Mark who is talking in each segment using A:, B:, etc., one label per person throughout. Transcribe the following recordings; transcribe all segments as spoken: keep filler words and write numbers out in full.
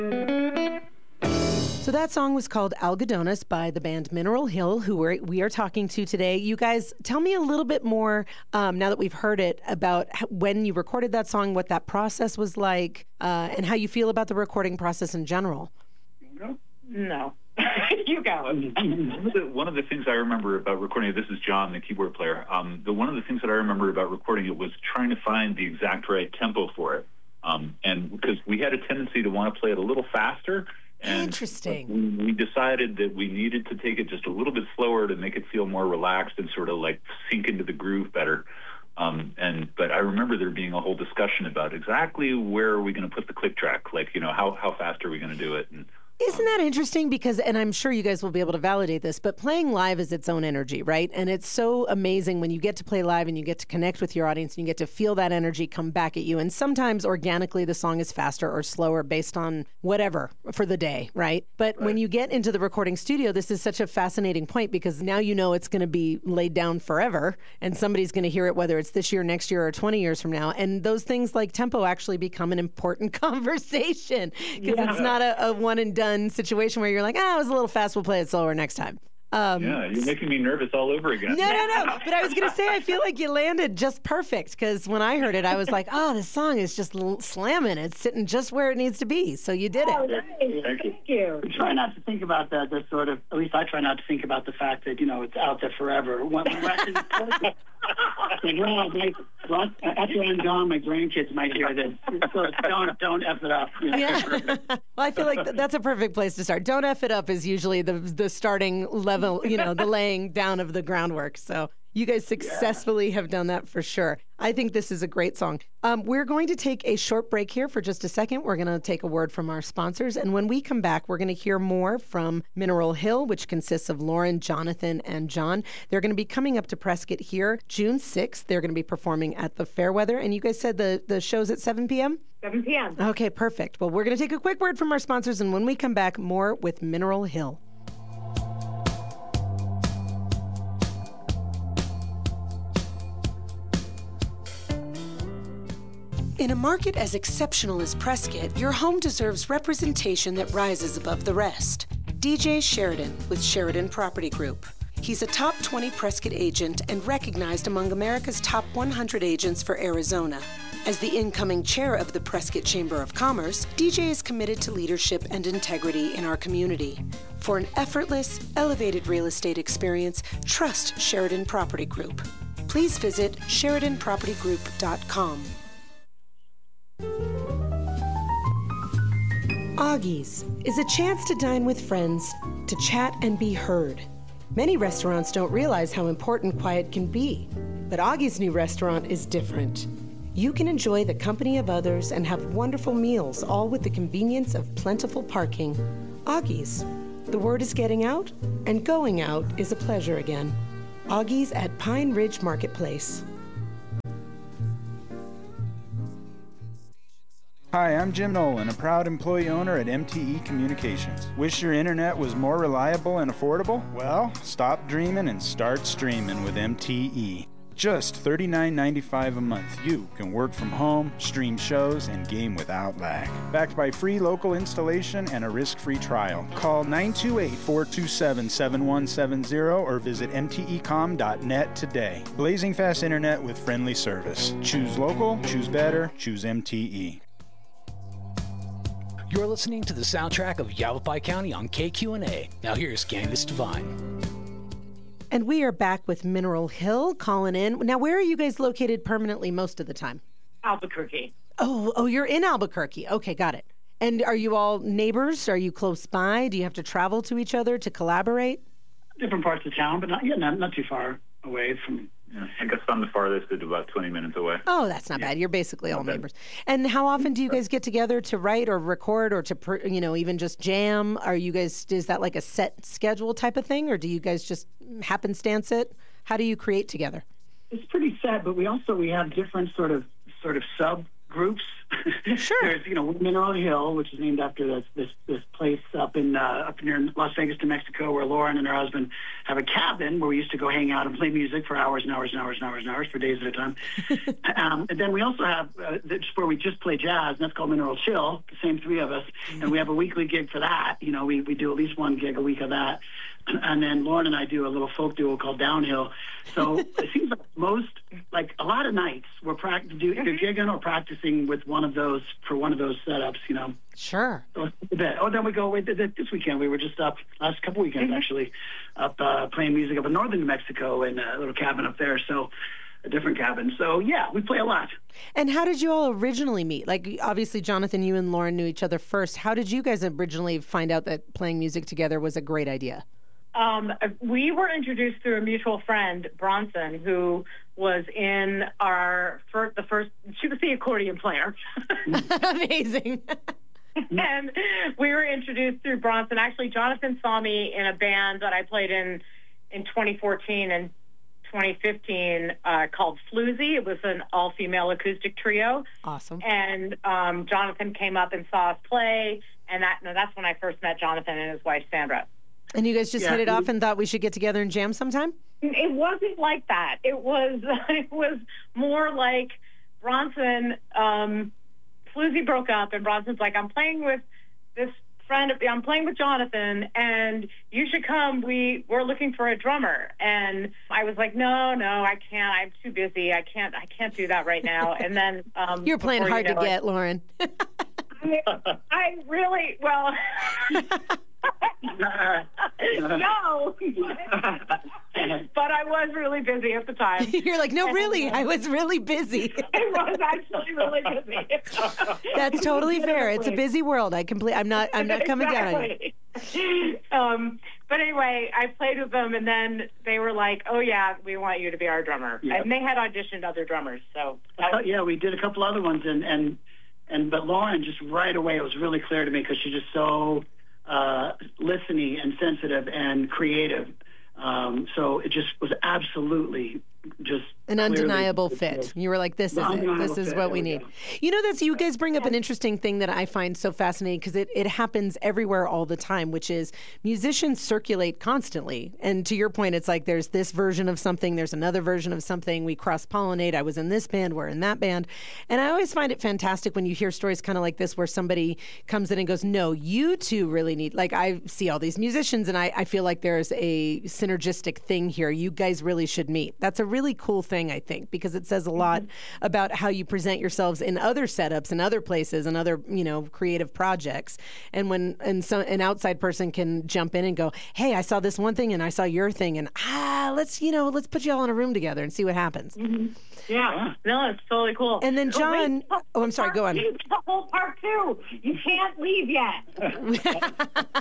A: So that song was called Algodones by the band Mineral Hill, who we're, we are talking to today. You guys, tell me a little bit more, um, now that we've heard it, about how, when you recorded that song, what that process was like, uh, and how you feel about the recording process in general.
B: No. You go.
C: One of, the, one of the things I remember about recording it, this is John, the keyboard player, um, the, one of the things that I remember about recording it was trying to find the exact right tempo for it. Um, and because we had a tendency to want to play it a little faster. And
A: Interesting.
C: We, we decided that we needed to take it just a little bit slower to make it feel more relaxed and sort of like sink into the groove better. Um, and but I remember there being a whole discussion about exactly where are we going to put the click track, like, you know, how, how fast are we going to do it? And
A: Isn't that interesting? Because, and I'm sure you guys will be able to validate this, but playing live is its own energy, right? And it's so amazing when you get to play live and you get to connect with your audience and you get to feel that energy come back at you. And sometimes organically the song is faster or slower based on whatever for the day, right? But right. when you get into the recording studio, this is such a fascinating point because now you know it's going to be laid down forever and somebody's going to hear it, whether it's this year, next year, or twenty years from now. And those things like tempo actually become an important conversation because yeah. it's not a, a one and done situation where you're like, ah, oh, it was a little fast, we'll play it slower next time. Um,
C: yeah, you're making me nervous all over again.
A: No, no, no. But I was going to say, I feel like you landed just perfect because when I heard it, I was like, oh, this song is just slamming. It's sitting just where it needs to be. So you did it.
B: Oh, nice. Thank you. Thank you.
D: We try not to think about that, the sort of, at least I try not to think about the fact that, you know, it's out there forever. When, when actually, like, well, my, well, after I'm gone, my grandkids might hear this. So don't, don't F it up. You know?
A: Yeah. Well, I feel like th- that's a perfect place to start. Don't F it up is usually the the starting level, you know, the laying down of the groundwork. So you guys successfully yeah. have done that for sure. I think this is a great song. Um, we're going to take a short break here for just a second. We're going to take a word from our sponsors. And when we come back, we're going to hear more from Mineral Hill, which consists of Lauren, Jonathan, and John. They're going to be coming up to Prescott here June sixth. They're going to be performing at the Fairweather. And you guys said the, the show's at seven p.m.?
B: seven p.m.
A: Okay, perfect. Well, we're going to take a quick word from our sponsors. And when we come back, more with Mineral Hill. In a market as exceptional as Prescott, your home deserves representation that rises above the rest. D J Sheridan with Sheridan Property Group. He's a top twenty Prescott agent and recognized among America's top one hundred agents for Arizona. As the incoming chair of the Prescott Chamber of Commerce, D J is committed to leadership and integrity in our community. For an effortless, elevated real estate experience, trust Sheridan Property Group. Please visit Sheridan Property Group dot com. Augie's is a chance to dine with friends, to chat and be heard. Many restaurants don't realize how important quiet can be, but Augie's new restaurant is different. You can enjoy the company of others and have wonderful meals, all with the convenience of plentiful parking. Augie's. The word is getting out, and going out is a pleasure again. Augie's at Pine Ridge Marketplace.
E: Hi, I'm Jim Nolan, a proud employee owner at M T E Communications. Wish your internet was more reliable and affordable? Well, stop dreaming and start streaming with M T E. Just thirty-nine ninety-five a month, you can work from home, stream shows, and game without lag. Backed by free local installation and a risk-free trial. Call nine two eight, four two seven, seven one seven zero or visit M T E com dot net today. Blazing fast internet with friendly service. Choose local, choose better, choose M T E.
F: You're listening to the soundtrack of Yavapai County on K Q N A. Now here's Candace Devine.
A: And we are back with Mineral Hill calling in. Now, where are you guys located permanently most of the time?
B: Albuquerque.
A: Oh, oh, you're in Albuquerque. Okay, got it. And are you all neighbors? Are you close by? Do you have to travel to each other to collaborate?
D: Different parts of town, but not, yeah, not, not too far away from...
C: Yeah, I guess I'm the farthest at about twenty minutes away.
A: Oh, that's not yeah. bad. You're basically all neighbors. And how often do you guys get together to write or record or to, you know, even just jam? Are you guys, is that like a set schedule type of thing, or do you guys just happenstance it? How do you create together?
D: It's pretty set, but we also, we have different sort of, sort of subgroups
A: Sure.
D: There's, you know, Mineral Hill, which is named after this this, this place up in uh, up near Las Vegas, New Mexico, where Lauren and her husband have a cabin where we used to go hang out and play music for hours and hours and hours and hours and hours for days at a time. um, and then we also have uh, that's where we just play jazz, and that's called Mineral Chill. The same three of us, and we have a weekly gig for that. You know, we we do at least one gig a week of that. And then Lauren and I do a little folk duo called Downhill. So it seems like most, like a lot of nights, we're practicing, either gigging or practicing with one of those for one of those setups, you know.
A: Sure.
D: So it's a bit. Oh, then we go with this weekend. We were just up last couple weekends actually, up uh, playing music up in northern New Mexico in a little cabin up there. So. A different cabin. So, yeah, we play a lot.
A: And how did you all originally meet? Like, obviously, Jonathan, you and Lauren knew each other first. How did you guys originally find out that playing music together was a great idea?
B: Um, we were introduced through a mutual friend, Bronson, who was in our first, the first, she was the accordion player.
A: Amazing.
B: And we were introduced through Bronson. Actually, Jonathan saw me in a band that I played in in twenty fourteen and twenty fifteen uh, called Floozy. It was an all-female acoustic trio.
A: Awesome.
B: And um, Jonathan came up and saw us play, and that no, that's when I first met Jonathan and his wife, Sandra.
A: And you guys just
D: Yeah.
A: hit it off and thought we should get together and jam sometime?
B: It wasn't like that. It was it was more like Bronson, um, Floozy broke up, and Bronson's like, I'm playing with this friend, I'm playing with Jonathan, and you should come. We, we're looking for a drummer. And I was like, no, no, I can't. I'm too busy. I can't, I can't do that right now. And then... Um,
A: You're playing
B: before
A: hard
B: you know
A: to
B: it,
A: get, Lauren.
B: I, I really, well... no, but I was really busy at the time.
A: You're like, no, really, I was really busy.
B: I was actually really busy.
A: That's totally fair. It's a busy world. I complete. I'm not. I'm not coming down on you.
B: Exactly. Um, but anyway, I played with them, and then they were like, "Oh yeah, we want you to be our drummer."
D: Yeah.
B: And they had auditioned other drummers, so
D: Uh, yeah, we did a couple other ones, and and and but Lauren just right away, it was really clear to me because she's just so uh, listening and sensitive and creative. Um, so it just was absolutely just
A: An
D: clearly-
A: undeniable fit. You were like, this is it.
D: Undeniable
A: This is
D: fit.
A: what
D: There
A: we
D: we
A: need.
D: go.
A: You know, that's you guys bring up an interesting thing that I find so fascinating because it, it happens everywhere all the time, which is musicians circulate constantly. And to your point, it's like there's this version of something, there's another version of something. We cross-pollinate. I was in this band, we're in that band. And I always find it fantastic when you hear stories kind of like this where somebody comes in and goes, no, you two really need, like I see all these musicians and I, I feel like there's a synergistic thing here. You guys really should meet. That's a really cool thing, I think, because it says a lot mm-hmm. about how you present yourselves in other setups and other places and other, you know, creative projects. And when and so an outside person can jump in and go, hey, I saw this one thing and I saw your thing and ah, let's, you know, let's put you all in a room together and see what happens.
B: Mm-hmm. Yeah, no, it's totally cool.
A: And then John,
B: oh, wait,
A: oh, I'm sorry, go on.
B: Two, the whole part two. You can't leave yet.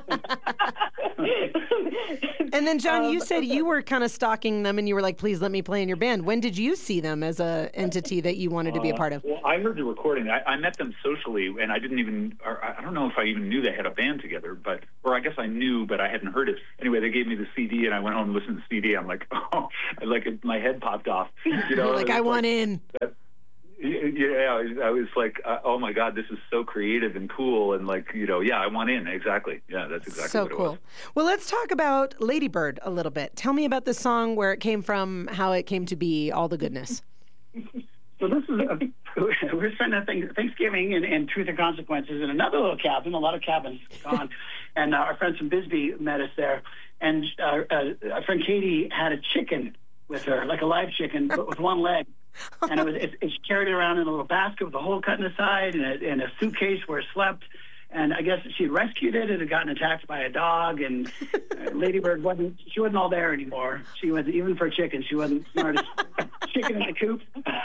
A: And then John,
B: Um,
A: you said you were kind of stalking them and you were like, please let me play in your band. When did you see them as a entity that you wanted to be a part of?
C: Uh, well, I heard the recording. I, I met them socially, and I didn't even, or I don't know if I even knew they had a band together, but, or I guess I knew, but I hadn't heard it. Anyway, they gave me the C D, and I went home and listened to the C D. I'm like, oh, like my head popped off. You know,
A: like, I want in.
C: That, yeah, I was like, uh, oh my God, this is so creative and cool, and like, you know, yeah, I want in, exactly. Yeah, that's exactly
A: so
C: what it
A: cool.
C: was.
A: Well, let's talk about Lady Bird a little bit. Tell me about this song, where it came from, how it came to be, all the goodness.
D: So this is a, we're spending Thanksgiving and, and Truth and Consequences in another little cabin. A lot of cabins gone, and uh, our friends from Bisbee met us there. And uh, uh, our friend Katie had a chicken with her, like a live chicken, but with one leg. And it was it, it carried it around in a little basket with a hole cut in the side, and a, and a suitcase where it slept. And I guess she rescued it. It had gotten attacked by a dog, and uh, Lady Bird wasn't. She wasn't all there anymore. She was even for chicken. She wasn't smartest chicken in the coop.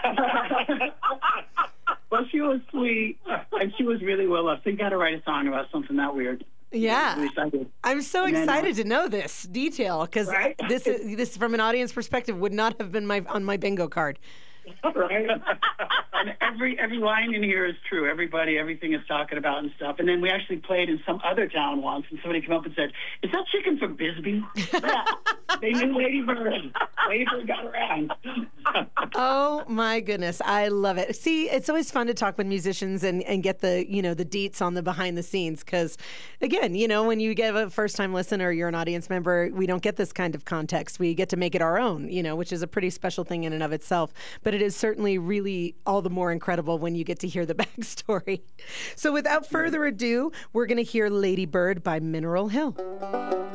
D: Well, she was sweet, and she was really well loved. They got to write a song about something that weird.
A: Yeah,
D: At least I did.
A: I'm so
D: And then,
A: excited
D: uh,
A: to know this detail because
D: Right?
A: this is this from an audience perspective would not have been my on my bingo card.
D: Right? And every every line in here is true. Everybody, everything is talking about and stuff. And then we actually played in some other town once, and somebody came up and said, "Is that chicken from Bisbee?" Yeah. They knew Lady Bird. Lady Bird got around.
A: Oh my goodness, I love it. See, it's always fun to talk with musicians and, and get the, you know, the deets on the behind the scenes because, again, you know, when you get a first-time listener or you're an audience member, we don't get this kind of context. We get to make it our own, you know, which is a pretty special thing in and of itself. But it is certainly really all the more incredible when you get to hear the backstory. So without further ado, we're going to hear Lady Bird by Mineral Hill.